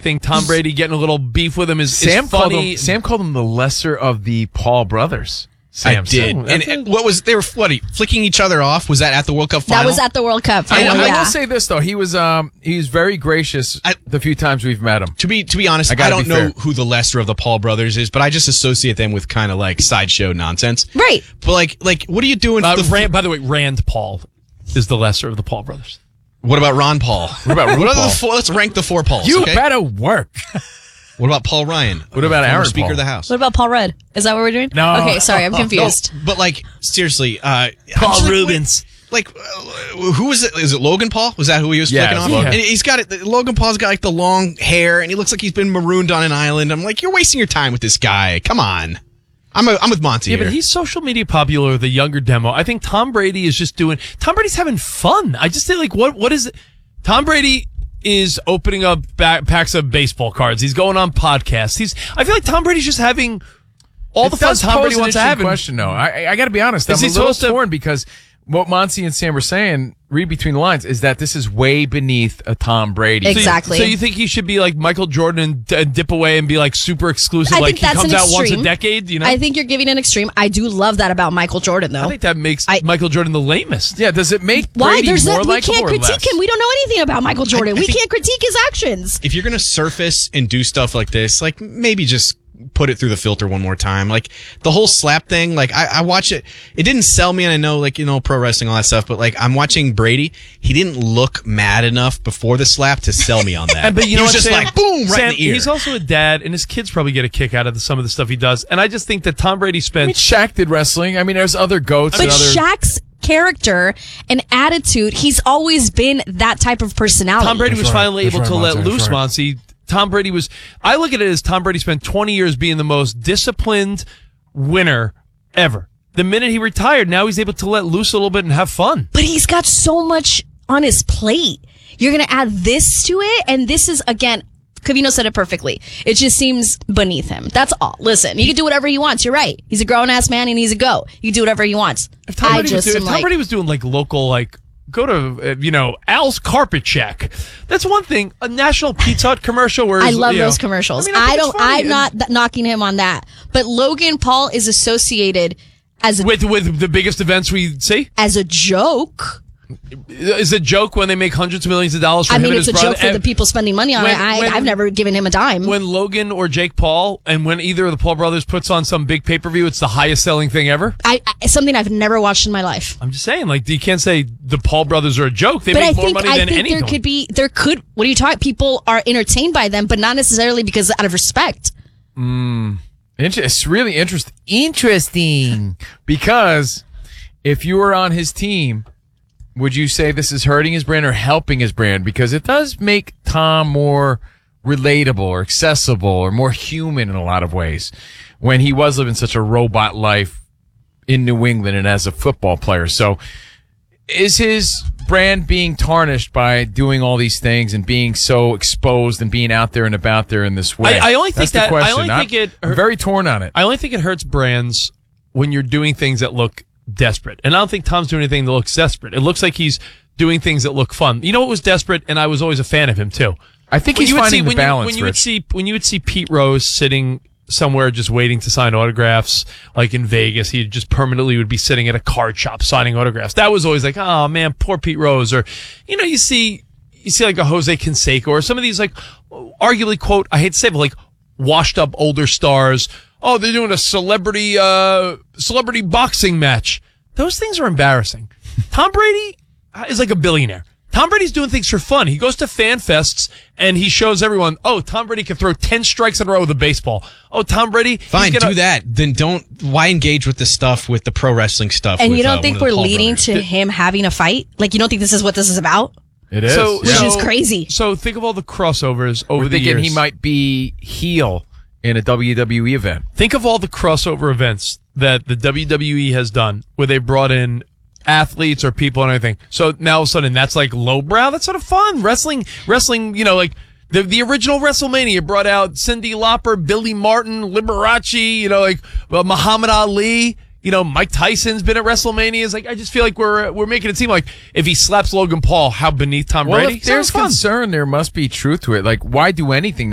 think Tom Brady getting a little beef with him is funny. Sam called him the lesser of the Paul brothers. I did. And what was they were flicking each other off? Was that at the World Cup final? That was at the World Cup final. I will say this though, he was very gracious the few times we've met him. To be honest, I don't know who the lesser of the Paul brothers is, but I just associate them with kind of like sideshow nonsense. Right. But like what are you doing? By the way, Rand Paul is the lesser of the Paul brothers. What about Ron Paul? What about Ron Paul? Let's rank the 4 Pauls. You better work. What about Paul Ryan? What about Aaron Speaker Paul? of the House? What about Paul Rudd? Is that what we're doing? No. Okay, sorry, I'm confused. No, but like seriously, Paul Rubens. Who is it? Is it Logan Paul? Was that who he was flicking off? Logan. And he's got it. Logan Paul's got like the long hair, and he looks like he's been marooned on an island. I'm like, you're wasting your time with this guy. Come on. I'm with Monty here. But he's social media popular, the younger demo. I think Tom Brady is just doing. Tom Brady's having fun. I just say like, what is it? Tom Brady is opening up packs of baseball cards. He's going on podcasts. I feel like Tom Brady's just having all the fun Tom Brady wants to have. Question though, I got to be honest. I'm a little torn because what Monty and Sam were saying, read between the lines, is that this is way beneath a Tom Brady. Exactly. So you think he should be like Michael Jordan and dip away and be like super exclusive, I like think he that's comes an out once a extreme. decade? You know, I think you're giving an extreme. I do love that about Michael Jordan, though. I think that makes Michael Jordan the lamest. Yeah, does it make Why? Brady There's more we likable can't or critique less? him. We don't know anything about Michael Jordan. I We think- can't critique his actions. If you're gonna surface and do stuff like this, like maybe just put it through the filter one more time. Like the whole slap thing, like I watch it. It didn't sell me, and I know, like, you know, pro wrestling, all that stuff. But like I'm watching Brady. He didn't look mad enough before the slap to sell me on that. But you he know was what, just Sam? like boom right Sam, in the ear. He's also a dad, and his kids probably get a kick out of some of the stuff he does. And I just think that Tom Brady I spent. mean, Shaq did wrestling. I mean, there's other goats. But and other... Shaq's character and attitude, he's always been that type of personality. Tom Brady was finally That's able right, to let Monty, loose, that's right. Monty. Tom Brady was. I look at it as Tom Brady spent 20 years being the most disciplined winner ever. The minute he retired, now he's able to let loose a little bit and have fun. But he's got so much on his plate. You're going to add this to it, and this is, again, Covino said it perfectly. It just seems beneath him. That's all. Listen, he can do whatever he wants. You're right. He's a grown-ass man, and he's a go. He can do whatever he wants. If Tom Brady was doing like local, like, go to, Al's Carpet Check. That's one thing. A National Pizza Hut commercial where I love those commercials. I think it's funny. I'm not knocking him on that. But Logan Paul is associated as with the biggest events we see. as a joke. Is it a joke when they make hundreds of millions of dollars for I him mean, and it's his a brother? joke for the people spending money on it. I've never given him a dime. When Logan or Jake Paul, and when either of the Paul brothers puts on some big pay-per-view, it's the highest selling thing ever. Something I've never watched in my life. I'm just saying, like, you can't say the Paul brothers are a joke. They But make I more money than think anything. there could. What are you talking? People are entertained by them, but not necessarily because out of respect. It's really interesting because if you were on his team, would you say this is hurting his brand or helping his brand? Because it does make Tom more relatable or accessible or more human in a lot of ways when he was living such a robot life in New England and as a football player. So is his brand being tarnished by doing all these things and being so exposed and being out there and about there in this way? I only think That's the question. I'm very torn on it. I only think it hurts brands when you're doing things that look desperate. And I don't think Tom's doing anything that looks desperate. It looks like he's doing things that look fun. You know what was desperate? And I was always a fan of him too. I think he's finding the balance, when you would see Pete Rose sitting somewhere just waiting to sign autographs, like in Vegas, he just permanently would be sitting at a card shop signing autographs. That was always like, oh man, poor Pete Rose. Or, you see like a Jose Canseco or some of these, like, arguably, quote, I hate to say it, but like washed up older stars. Oh, they're doing a celebrity boxing match. Those things are embarrassing. Tom Brady is like a billionaire. Tom Brady's doing things for fun. He goes to fan fests and he shows everyone, oh, Tom Brady can throw 10 strikes in a row with a baseball. Oh, Tom Brady. Fine, do that. Then why engage with the stuff, with the pro wrestling stuff? And with, you don't think one of we're the Paul leading brothers? to him having a fight? Like, you don't think this is what this is about? It is. Which is crazy. So think of all the crossovers over We're the thinking years. he might be heel in a WWE event. Think of all the crossover events that the WWE has done where they brought in athletes or people and everything. So now all of a sudden that's like lowbrow. That's sort of fun. Wrestling, like the original WrestleMania brought out Cyndi Lauper, Billy Martin, Liberace, like Muhammad Ali. Mike Tyson's been at WrestleMania. It's like, I just feel like we're making it seem like if he slaps Logan Paul, how beneath Tom Brady? Well, if there's concern, there must be truth to it. Like, why do anything